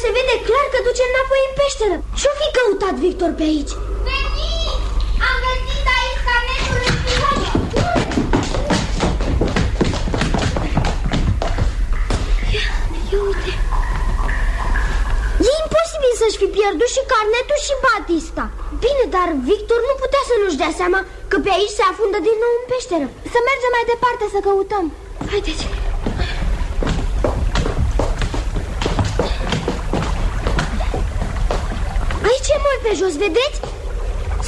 se vede clar că duce înapoi în peșteră. Ce-o fi căutat Victor pe aici? Veniți! Am găsit aici carnetul în pilotă. Ia uite. E imposibil să-și fi pierdut și carnetul și Batista. Bine, dar Victor nu putea să nu-și dea seama că pe aici se afundă din nou în peșteră. Să mergem mai departe să căutăm. Haideți. Aici e mult pe jos, vedeți?